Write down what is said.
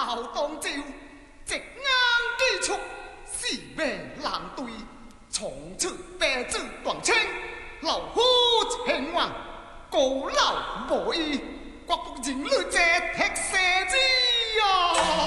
老當朝，直啱基礎，是命難對，重出白州斷青，流呼情雲，高樓無依，國國人類這踢射之啊！